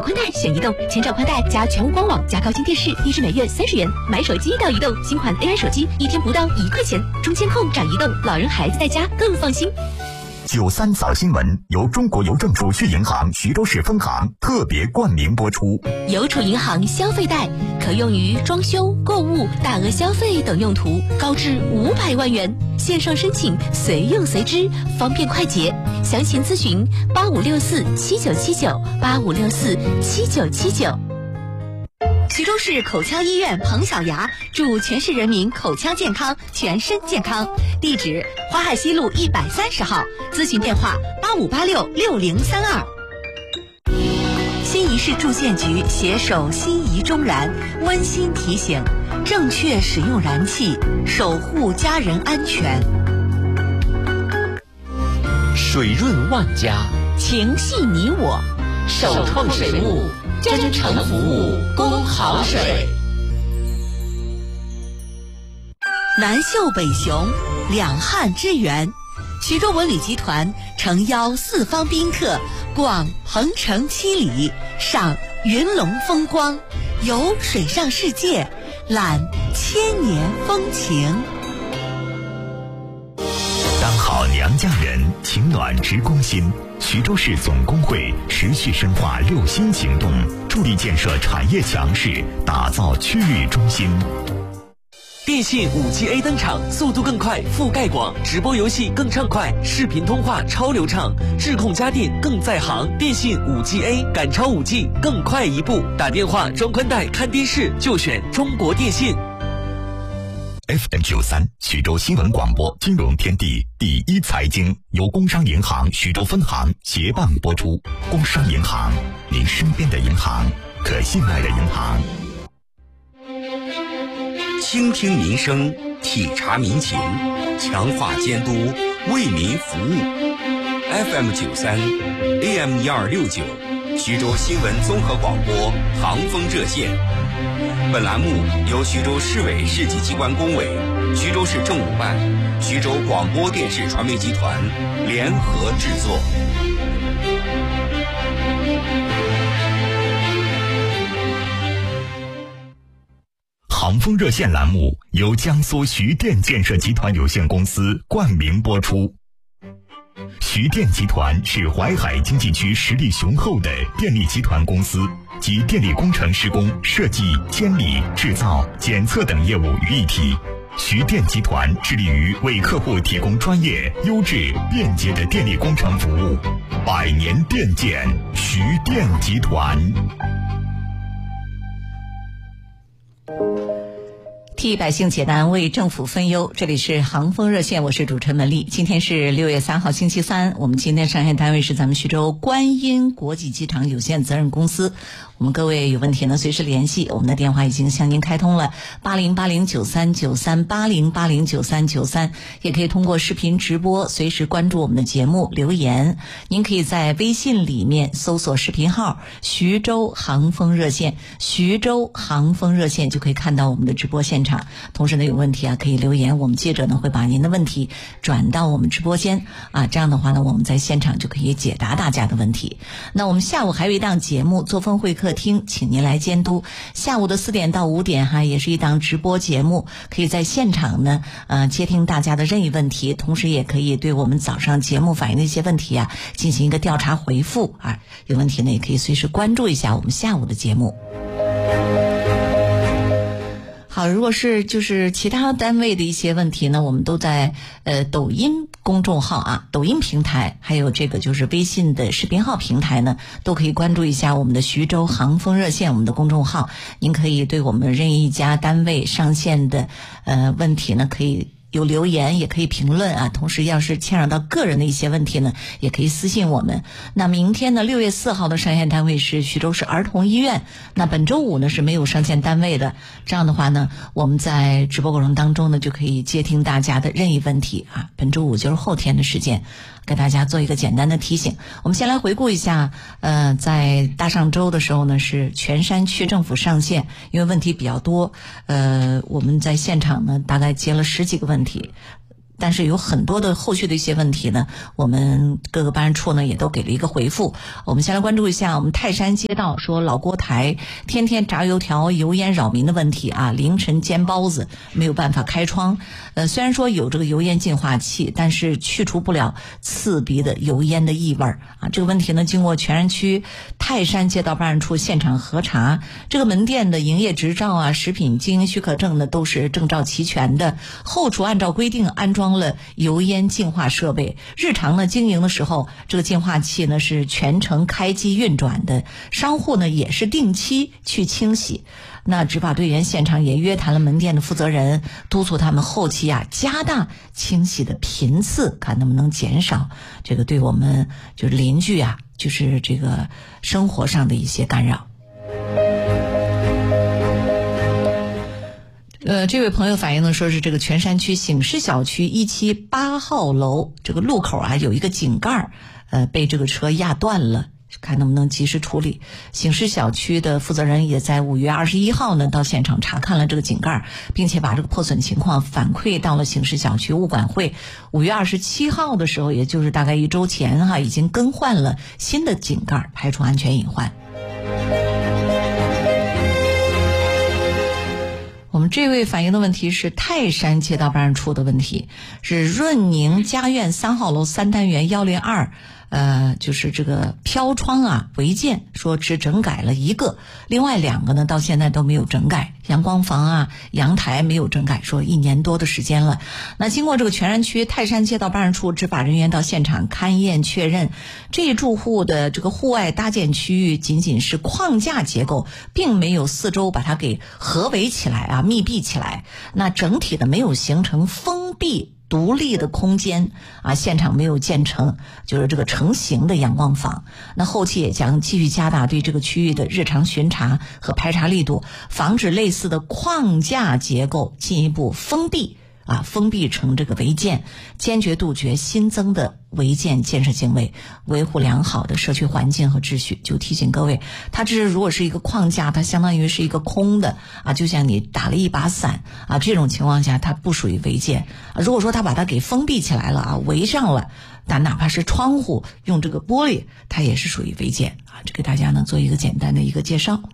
宽带选移动，千兆宽带加全屋官网加高清电视，低至每月30元。买手机到移动，新款 AI 手机1天不到1块钱，中监控长移动，老人孩子在家更放心。 93早新闻由中国邮政储蓄银行徐州市分行特别冠名播出。 邮储银行消费贷可用于装修、购物、大额消费等用途，高至500万元，线上申请，随用随支，方便快捷。详情咨询8564797985647979。徐州市口腔医院彭小牙祝全市人民口腔健康，全身健康。地址：淮海西路130号，咨询电话85866032。新沂市住建局携手新沂中燃温馨提醒：正确使用燃气，守护家人安全。 水润万家， 情系你我， 首创水务，真诚服务，供好水。 南秀北雄，两汉之源。徐州文旅集团诚邀4方宾客逛鹏城7里，赏云龙风光，游水上世界，览千年风情。 当好娘家人，情暖直攻心。徐州市总工会持续深化6新行动，助力建设产业强势，打造区域中心。 电信5G A 登场，速度更快，覆盖广，直播游戏更畅快，视频通话超流畅，智控家电更在行。电信5G A 赶超5G，更快一步。打电话、装宽带、看电视就选中国电信。 FM93徐州新闻广播金融天地第一财经由工商银行徐州分行协办播出。工商银行，您身边的银行，可信赖的银行。 倾听民生，体察民情，强化监督，为民服务。FM93 AM1269徐州新闻综合广播航风热线。本栏目由徐州市委市级机关工委、徐州市政务办、徐州广播电视传媒集团联合制作。 航风热线栏目由江苏徐电建设集团有限公司冠名播出。徐电集团是淮海经济区实力雄厚的电力集团公司，集电力工程施工、设计、监理、制造、检测等业务于一体。徐电集团致力于为客户提供专业、优质、便捷的电力工程服务。100年电建，徐电集团。 替百姓解难，为政府分忧。这里是航风热线，我是主持人文丽。今天是6月3号星期三，我们今天上线单位是咱们徐州观音国际机场有限责任公司。我们各位有问题呢，随时联系，我们的电话已经向您开通了80809393 80809393，也可以通过视频直播随时关注我们的节目留言。您可以在微信里面搜索视频号徐州航风热线，徐州航风热线就可以看到我们的直播现场。同时呢，有问题可以留言，我们记者呢会把您的问题转到我们直播间这样的话呢，我们在现场就可以解答大家的问题。那我们下午还有一档节目作风会客厅，请您来监督。下午的4点到5点也是一档直播节目，可以在现场呢接听大家的任意问题，同时也可以对我们早上节目反映的一些问题进行一个调查回复有问题呢也可以随时关注一下我们下午的节目。好，如果是就是其他单位的一些问题呢，我们都在抖音公众号抖音平台，还有这个就是微信的视频号平台呢，都可以关注一下我们的徐州航风热线我们的公众号。您可以对我们任意一家单位上线的问题呢，可以有留言，也可以评论同时要是牵扯到个人的一些问题呢，也可以私信我们。那明天呢，6月4号的上线单位是徐州市儿童医院，那本周五呢是没有上线单位的。这样的话呢，我们在直播过程当中呢，就可以接听大家的任意问题本周五就是后天的时间，给大家做一个简单的提醒。我们先来回顾一下在大上周的时候呢，是全山区政府上线，因为问题比较多我们在现场呢大概接了10几个问题， 但是有很多的后续的一些问题呢，我们各个办事处呢也都给了一个回复。我们先来关注一下我们泰山街道说老锅台天天炸油条油烟扰民的问题啊，凌晨煎包子没有办法开窗，虽然说有这个油烟净化器，但是去除不了刺鼻的油烟的异味啊。这个问题呢，经过全然区泰山街道办事处现场核查，这个门店的营业执照啊、食品经营许可证呢都是证照齐全的，后厨按照规定安装了油烟净化设备，日常呢经营的时候，这个净化器呢是全程开机运转的，商户呢也是定期去清洗。那执法队员现场也约谈了门店的负责人，督促他们后期啊加大清洗的频次，看能不能减少这个对我们就是邻居啊就是这个生活上的一些干扰。这位朋友反映的说是这个泉山区醒狮小区178号楼这个路口啊有一个井盖被这个车压断了，看能不能及时处理。醒狮小区的负责人也在5月21号呢到现场查看了这个井盖，并且把这个破损情况反馈到了醒狮小区物管会。5月27号的时候，也就是大概1周前已经更换了新的井盖，排除安全隐患。我们这位反映的问题是泰山街道办事处的问题，是润宁家苑3号楼3单元102就是这个飘窗啊违建，说只整改了1个，另外2个呢到现在都没有整改，阳光房啊阳台没有整改，说1年多的时间了。那经过这个泉然区泰山街道办事处执法人员到现场勘验确认，这一住户的这个户外搭建区域仅仅是框架结构，并没有四周把它给合围起来啊密闭起来，那整体的没有形成封闭独立的空间啊，现场没有建成就是这个成型的阳光房。那后期也将继续加大对这个区域的日常巡查和排查力度，防止类似的框架结构进一步封闭成这个违建，坚决杜绝新增的违建建设行为，维护良好的社区环境和秩序。就提醒各位，它这如果是一个框架，它相当于是一个空的啊，就像你打了一把伞啊，这种情况下它不属于违建。如果说它把它给封闭起来了啊，围上了，但哪怕是窗户用这个玻璃，它也是属于违建啊。这给大家呢做一个简单的一个介绍。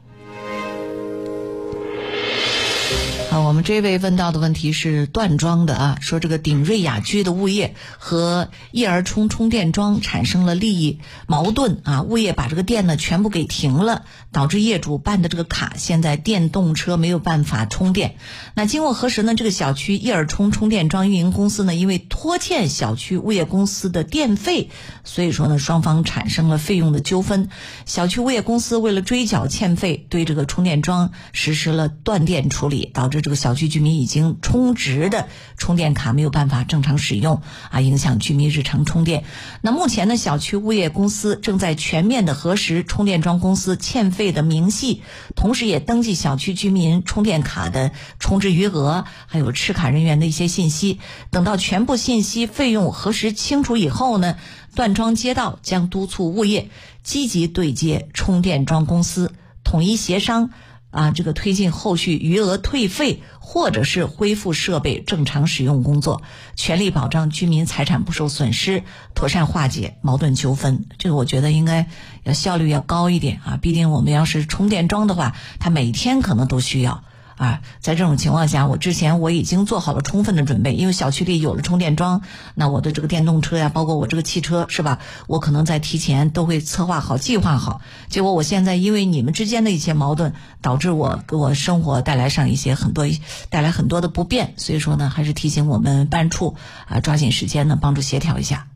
好，我们这位问到的问题是段庄的啊，说这个鼎瑞雅居的物业和叶儿充充电桩产生了利益矛盾啊，物业把这个电呢全部给停了，导致业主办的这个卡现在电动车没有办法充电。那经过核实呢，这个小区叶儿充充电桩运营公司呢，因为拖欠小区物业公司的电费，所以说呢双方产生了费用的纠纷。小区物业公司为了追缴欠费，对这个充电桩实施了断电处理，导致这个小区居民已经充值的充电卡没有办法正常使用啊，影响居民日常充电。那目前呢，小区物业公司正在全面的核实充电桩公司欠费的明细，同时也登记小区居民充电卡的充值余额，还有持卡人员的一些信息。等到全部信息费用核实清楚以后呢，段庄街道将督促物业积极对接充电桩公司，统一协商啊，这个推进后续余额退费或者是恢复设备正常使用工作，全力保障居民财产不受损失，妥善化解矛盾纠纷。这个我觉得应该要效率要高一点啊，毕竟我们要是充电桩的话，它每天可能都需要啊。在这种情况下，之前我已经做好了充分的准备，因为小区里有了充电桩，那我的这个电动车呀，包括我这个汽车是吧，我可能在提前都会策划好计划好。结果我现在因为你们之间的一些矛盾，导致给我生活带来很多的不便，所以说呢还是提醒我们办处啊，抓紧时间呢帮助协调一下。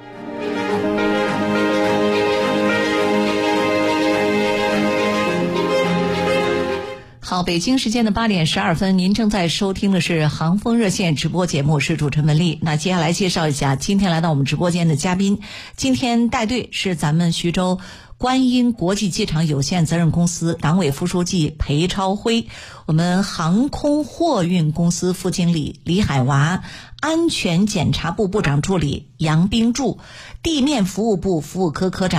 好，北京时间的8点12分，您正在收听的是航风热线直播节目，是主持人文丽。那接下来介绍一下今天来到我们直播间的嘉宾，今天带队是咱们徐州观音国际机场有限责任公司党委副书记裴超辉，我们航空货运公司副经理李海娃，安全检查部部长助理杨冰柱，地面服务部服务科科长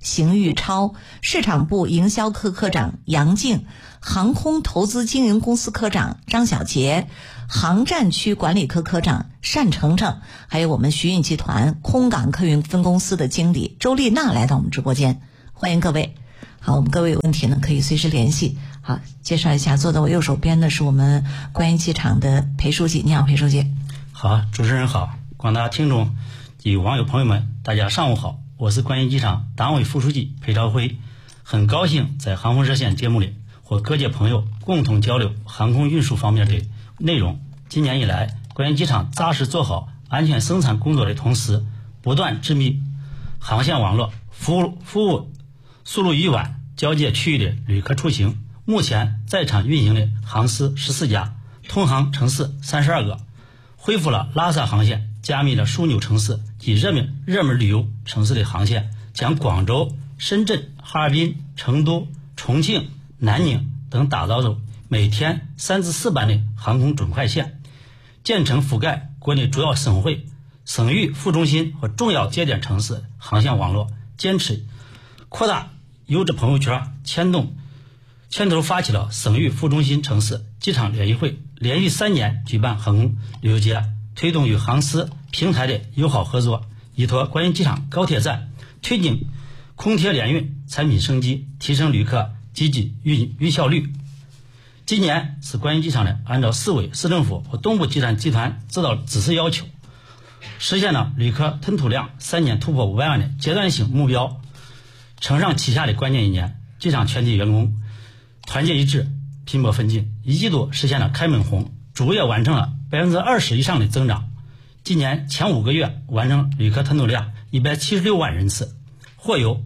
邢玉超，市场部营销科科长杨静，航空投资经营公司科长张小杰，航站区管理科科长单程程，还有我们徐运集团空港客运分公司的经理周丽娜来到我们直播间，欢迎各位。好，我们各位有问题呢可以随时联系。好，介绍一下，坐在我右手边的是我们观音机场的裴书记。你好，裴书记。 好，主持人好，广大听众及网友朋友们，大家上午好，我是观音机场党委副书记裴朝辉，很高兴在航空热线节目里和各界朋友共同交流航空运输方面的内容。今年以来，观音机场扎实做好安全生产工作的同时，不断致密航线网络，服务速路与皖交界区域的旅客出行。目前在场运行的航司14家，通航城市32个，恢复了拉萨航线，加密了枢纽城市及热门旅游城市的航线，将广州、深圳、哈尔滨、成都、重庆、南宁等打造成每天3至4班的航空准快线，建成覆盖国内主要省会、省域副中心和重要节点城市航线网络，坚持扩大优质朋友圈，牵头发起了省域副中心城市机场联谊会，连续3年举办航空旅游节，推动与航司平台的友好合作，依托观音机场高铁站推进空铁联运产品升级，提升旅客积极运效率。今年是观音机场的按照市委、市政府和东部集团指示要求，实现了旅客吞吐量3年突破500万的阶段性目标，承上启下的关键一年，机场全体员工团结一致，拼搏奋进，一季度实现了开门红，逐月完成了20%以上的增长。今年前5个月完成旅客吞吐量176万人次，货邮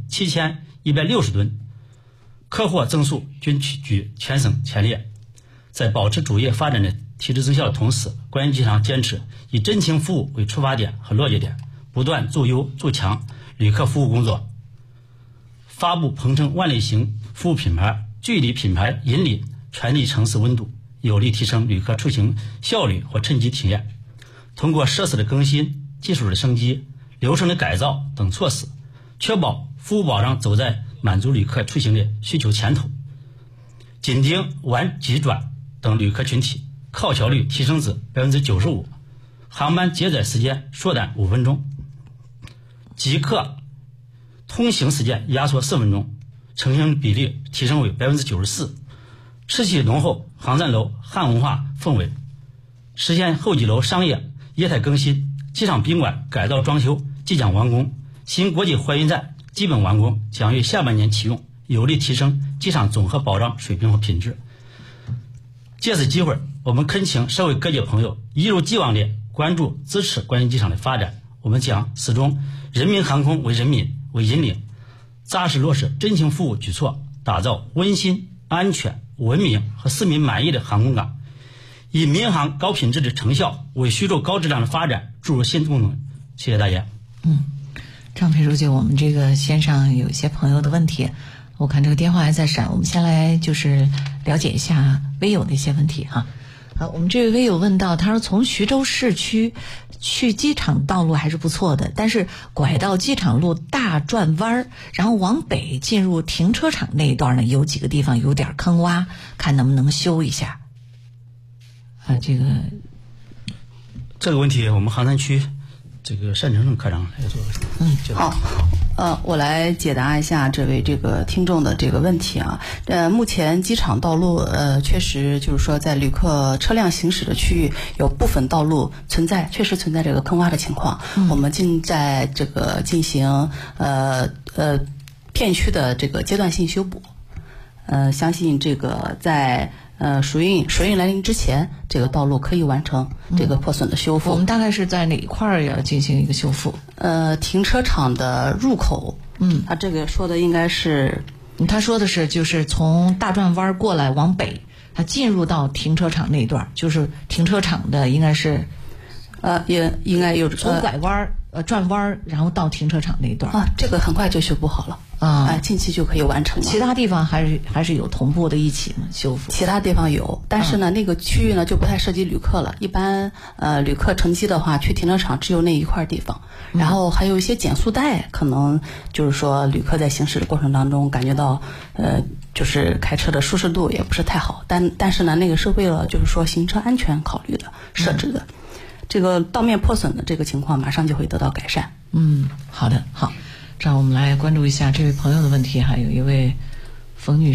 7160吨，客货增速均居全省前列。在保持主业发展的提质增效的同时，观音机场坚持以真情服务为出发点和落脚点，不断做优做强旅客服务工作，发布鹏程万里行服务品牌，距离品牌引领传递城市温度，有力提升旅客出行效率和乘机体验。通过设施的更新、技术的升级、流程的改造等措施，确保服务保障走在满足旅客出行的需求前头，紧盯皖急转等旅客群体，靠桥率提升至95%，航班接载时间缩短5分钟，即客通行时间压缩4分钟，成行比例提升为94%，吃起浓厚航站楼汉文化氛围，实现候机楼商业业态更新，机场宾馆改造装修即将完工，新国际货运站基本完工，将于下半年启用，有力提升机场综合保障水平和品质。借此机会，我们恳请社会各界朋友一如既往地关注支持观音机场的发展，我们将始终人民航空为人民为引领，扎实落实真情服务举措，打造温馨、安全、文明和市民满意的航空港，以民航高品质的成效为徐州高质量的发展注入新动能。谢谢大家。 张裴书记，我们这个线上有一些朋友的问题，我看这个电话还在闪，我们先来就是了解一下微友的一些问题哈。我们这位微友问到，他说从徐州市区去机场道路还是不错的，但是拐到机场路大转弯，然后往北进入停车场那一段呢，有几个地方有点坑洼，看能不能修一下。 这个问题我们航站区这个单程程科长来做。 好，我来解答一下这位这个听众的这个问题啊。目前机场道路确实就是说在旅客车辆行驶的区域有部分道路确实存在这个坑洼的情况，我们正在这个进行片区的这个阶段性修补。相信这个在水运来临之前，这个道路可以完成这个破损的修复。 我们大概是在哪一块要进行一个修复？ 停车场的入口。他这个说的应该是， 他说的是就是从大转弯过来往北，他进入到停车场那一段，就是停车场的应该是也应该有从拐弯转弯，然后到停车场那一段这个很快就修补好了近期就可以完成了。 其他地方还是有同步的一起吗？修复？ 其他地方有，但是呢，那个区域呢就不太涉及旅客了。一般旅客乘机的话，去停车场只有那一块地方，然后还有一些减速带，可能就是说旅客在行驶的过程当中感觉到就是开车的舒适度也不是太好，但是呢，那个是为了就是说行车安全考虑的设置的。这个道面破损的这个情况马上就会得到改善。 好的，好，这样我们来关注一下这位朋友的问题，还有一位冯女士。